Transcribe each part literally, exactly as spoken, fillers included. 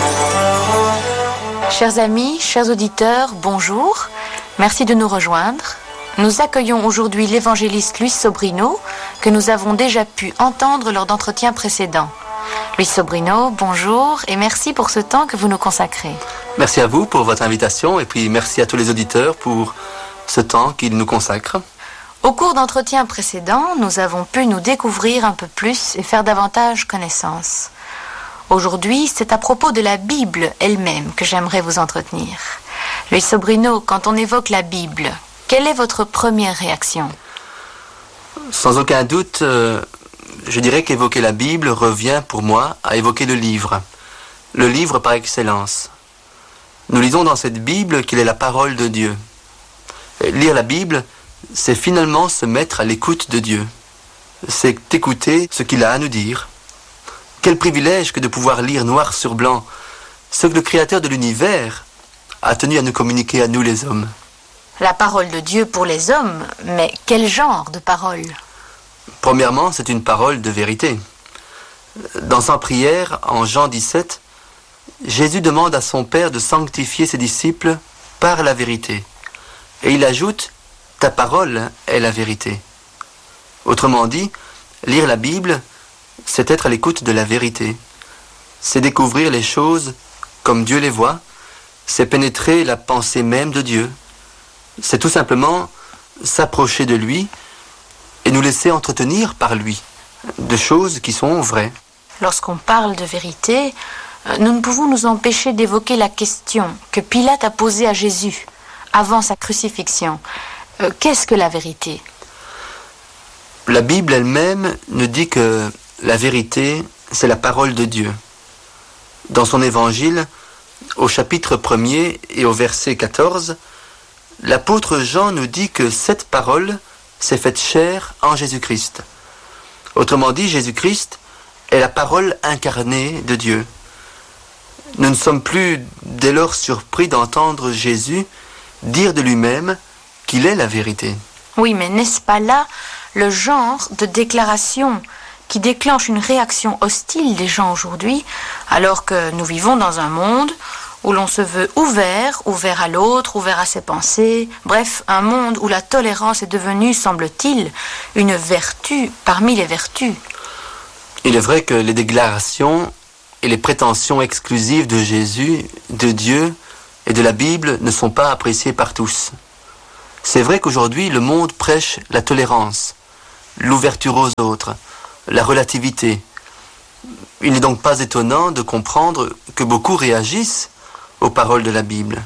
Chers amis, chers auditeurs, bonjour. Merci de nous rejoindre. Nous accueillons aujourd'hui l'évangéliste Luis Sobrino, que nous avons déjà pu entendre lors d'entretiens précédents. Luis Sobrino, bonjour et merci pour ce temps que vous nous consacrez. Merci à vous pour votre invitation et puis merci à tous les auditeurs pour ce temps qu'ils nous consacrent. Au cours d'entretiens précédents, nous avons pu nous découvrir un peu plus et faire davantage connaissance. Aujourd'hui, c'est à propos de la Bible elle-même que j'aimerais vous entretenir. Luis Sobrino, quand on évoque la Bible, quelle est votre première réaction ? Sans aucun doute, euh, je dirais qu'évoquer la Bible revient pour moi à évoquer le livre. Le livre par excellence. Nous lisons dans cette Bible qu'il est la parole de Dieu. Et lire la Bible, c'est finalement se mettre à l'écoute de Dieu. C'est écouter ce qu'il a à nous dire. Quel privilège que de pouvoir lire noir sur blanc ce que le Créateur de l'univers a tenu à nous communiquer à nous les hommes. La parole de Dieu pour les hommes, mais quel genre de parole ? Premièrement, c'est une parole de vérité. Dans sa prière, en Jean dix-sept, Jésus demande à son Père de sanctifier ses disciples par la vérité. Et il ajoute, « Ta parole est la vérité ». Autrement dit, lire la Bible, c'est être à l'écoute de la vérité. C'est découvrir les choses comme Dieu les voit. C'est pénétrer la pensée même de Dieu. C'est tout simplement s'approcher de lui et nous laisser entretenir par lui de choses qui sont vraies. Lorsqu'on parle de vérité, nous ne pouvons nous empêcher d'évoquer la question que Pilate a posée à Jésus avant sa crucifixion. Euh, qu'est-ce que la vérité ? La Bible elle-même nous dit que la vérité, c'est la parole de Dieu. Dans son évangile, au chapitre premier et au verset quatorze, l'apôtre Jean nous dit que cette parole s'est faite chair en Jésus-Christ. Autrement dit, Jésus-Christ est la parole incarnée de Dieu. Nous ne sommes plus dès lors surpris d'entendre Jésus dire de lui-même qu'il est la vérité. Oui, mais n'est-ce pas là le genre de déclaration qui déclenche une réaction hostile des gens aujourd'hui, alors que nous vivons dans un monde où l'on se veut ouvert, ouvert à l'autre, ouvert à ses pensées, bref, un monde où la tolérance est devenue, semble-t-il, une vertu parmi les vertus. Il est vrai que les déclarations et les prétentions exclusives de Jésus, de Dieu et de la Bible ne sont pas appréciées par tous. C'est vrai qu'aujourd'hui, le monde prêche la tolérance, l'ouverture aux autres, la relativité. Il n'est donc pas étonnant de comprendre que beaucoup réagissent aux paroles de la Bible.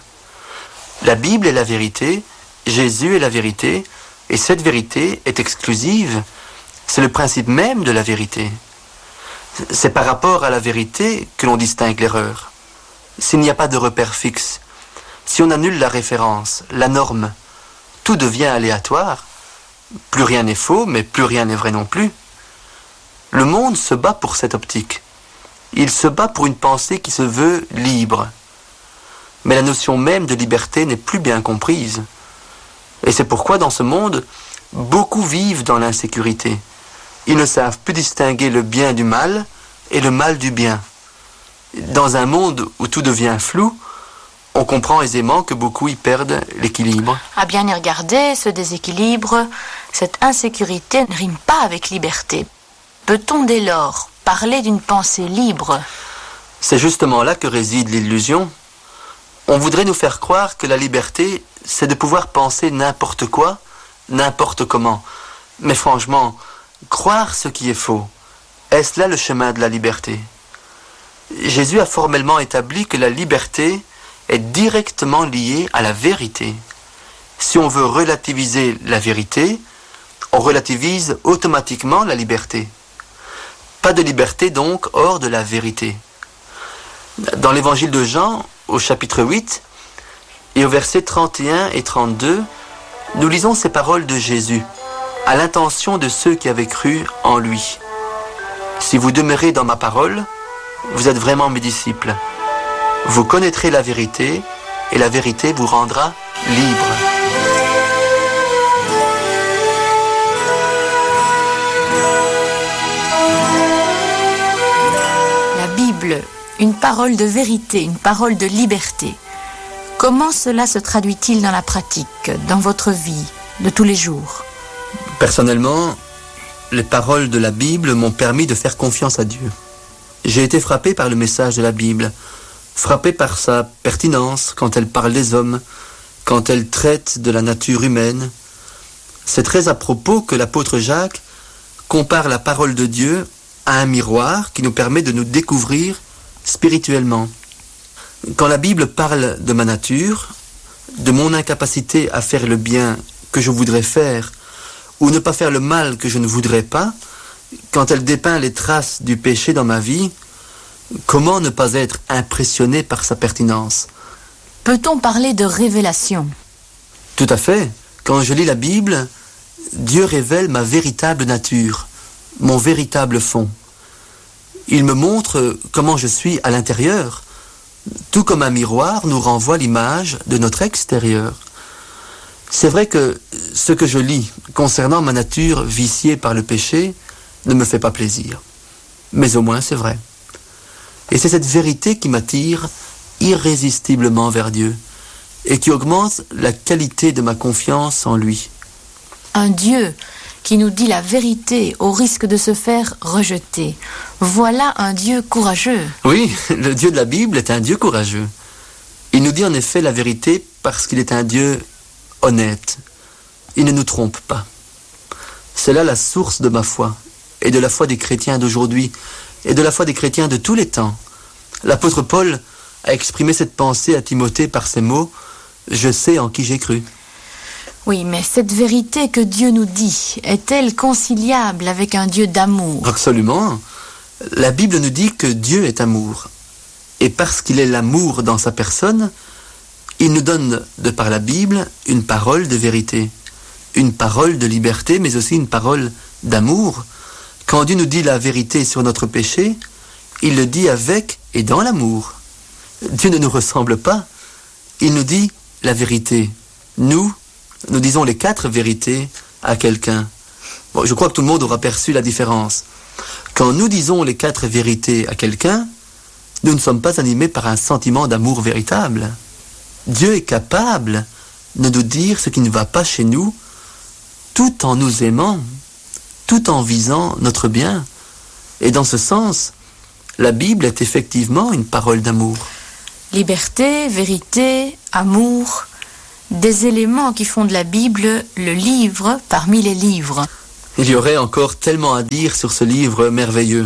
La Bible est la vérité, Jésus est la vérité, et cette vérité est exclusive. C'est le principe même de la vérité. C'est par rapport à la vérité que l'on distingue l'erreur. S'il n'y a pas de repère fixe, si on annule la référence, la norme, tout devient aléatoire. Plus rien n'est faux, mais plus rien n'est vrai non plus. Le monde se bat pour cette optique. Il se bat pour une pensée qui se veut libre. Mais la notion même de liberté n'est plus bien comprise. Et c'est pourquoi dans ce monde, beaucoup vivent dans l'insécurité. Ils ne savent plus distinguer le bien du mal et le mal du bien. Dans un monde où tout devient flou, on comprend aisément que beaucoup y perdent l'équilibre. À bien y regarder, ce déséquilibre, cette insécurité ne rime pas avec liberté. Peut-on dès lors parler d'une pensée libre ? C'est justement là que réside l'illusion. On voudrait nous faire croire que la liberté, c'est de pouvoir penser n'importe quoi, n'importe comment. Mais franchement, croire ce qui est faux, est-ce là le chemin de la liberté ? Jésus a formellement établi que la liberté est directement liée à la vérité. Si on veut relativiser la vérité, on relativise automatiquement la liberté. Pas de liberté donc hors de la vérité. Dans l'évangile de Jean, au chapitre huit, et au verset trente et un et trente-deux, nous lisons ces paroles de Jésus, à l'intention de ceux qui avaient cru en lui. « Si vous demeurez dans ma parole, vous êtes vraiment mes disciples. Vous connaîtrez la vérité, et la vérité vous rendra libre. » une parole de vérité, une parole de liberté. Comment cela se traduit-il dans la pratique, dans votre vie de tous les jours? Personnellement, les paroles de la Bible m'ont permis de faire confiance à Dieu. J'ai été frappé par le message de la Bible, frappé par sa pertinence quand elle parle des hommes, quand elle traite de la nature humaine. C'est très à propos que l'apôtre Jacques compare la parole de Dieu à un miroir qui nous permet de nous découvrir spirituellement. Quand la Bible parle de ma nature, de mon incapacité à faire le bien que je voudrais faire, ou ne pas faire le mal que je ne voudrais pas, quand elle dépeint les traces du péché dans ma vie, comment ne pas être impressionné par sa pertinence? Peut-on parler de révélation? Tout à fait. Quand je lis la Bible, Dieu révèle ma véritable nature, mon véritable fond. Il me montre comment je suis à l'intérieur, tout comme un miroir nous renvoie l'image de notre extérieur. C'est vrai que ce que je lis concernant ma nature viciée par le péché ne me fait pas plaisir. Mais au moins c'est vrai. Et c'est cette vérité qui m'attire irrésistiblement vers Dieu et qui augmente la qualité de ma confiance en lui. Un Dieu qui nous dit la vérité au risque de se faire rejeter. Voilà un Dieu courageux. Oui, le Dieu de la Bible est un Dieu courageux. Il nous dit en effet la vérité parce qu'il est un Dieu honnête. Il ne nous trompe pas. C'est là la source de ma foi et de la foi des chrétiens d'aujourd'hui et de la foi des chrétiens de tous les temps. L'apôtre Paul a exprimé cette pensée à Timothée par ces mots « Je sais en qui j'ai cru ». Oui, mais cette vérité que Dieu nous dit, est-elle conciliable avec un Dieu d'amour? Absolument. La Bible nous dit que Dieu est amour. Et parce qu'il est l'amour dans sa personne, il nous donne, de par la Bible, une parole de vérité, une parole de liberté, mais aussi une parole d'amour. Quand Dieu nous dit la vérité sur notre péché, il le dit avec et dans l'amour. Dieu ne nous ressemble pas. Il nous dit la vérité. Nous, nous disons les quatre vérités à quelqu'un. Bon, je crois que tout le monde aura perçu la différence. Quand nous disons les quatre vérités à quelqu'un, nous ne sommes pas animés par un sentiment d'amour véritable. Dieu est capable de nous dire ce qui ne va pas chez nous, tout en nous aimant, tout en visant notre bien. Et dans ce sens, la Bible est effectivement une parole d'amour. Liberté, vérité, amour, des éléments qui font de la Bible le livre parmi les livres. Il y aurait encore tellement à dire sur ce livre merveilleux.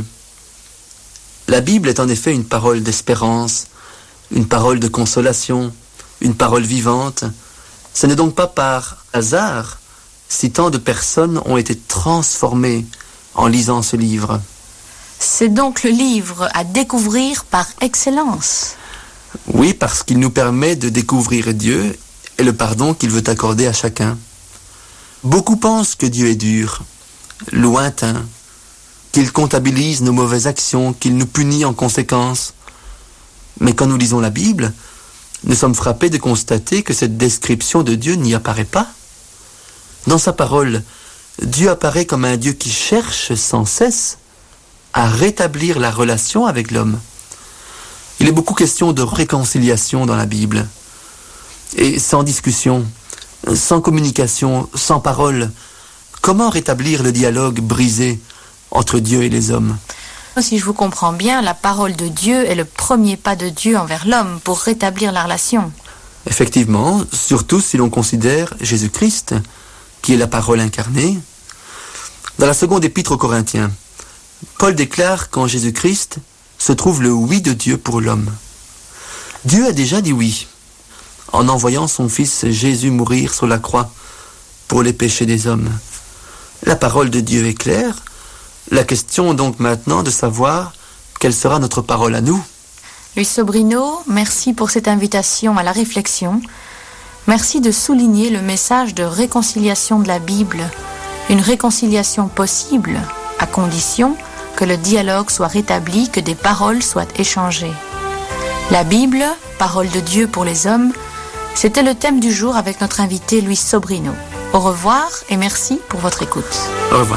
La Bible est en effet une parole d'espérance, une parole de consolation, une parole vivante. Ce n'est donc pas par hasard si tant de personnes ont été transformées en lisant ce livre. C'est donc le livre à découvrir par excellence. Oui, parce qu'il nous permet de découvrir Dieu et le pardon qu'il veut accorder à chacun. Beaucoup pensent que Dieu est dur, lointain, qu'il comptabilise nos mauvaises actions, qu'il nous punit en conséquence. Mais quand nous lisons la Bible, nous sommes frappés de constater que cette description de Dieu n'y apparaît pas. Dans sa parole, Dieu apparaît comme un Dieu qui cherche sans cesse à rétablir la relation avec l'homme. Il est beaucoup question de réconciliation dans la Bible. Et sans discussion, sans communication, sans parole, comment rétablir le dialogue brisé entre Dieu et les hommes? Si je vous comprends bien, la parole de Dieu est le premier pas de Dieu envers l'homme pour rétablir la relation. Effectivement, surtout si l'on considère Jésus-Christ, qui est la parole incarnée. Dans la seconde épître aux Corinthiens, Paul déclare qu'en Jésus-Christ se trouve le oui de Dieu pour l'homme. Dieu a déjà dit oui, en envoyant son Fils Jésus mourir sur la croix pour les péchés des hommes. La parole de Dieu est claire. La question est donc maintenant de savoir quelle sera notre parole à nous. Luis Sobrino, merci pour cette invitation à la réflexion. Merci de souligner le message de réconciliation de la Bible. Une réconciliation possible, à condition que le dialogue soit rétabli, que des paroles soient échangées. La Bible, parole de Dieu pour les hommes, c'était le thème du jour avec notre invité Luis Sobrino. Au revoir et merci pour votre écoute. Au revoir.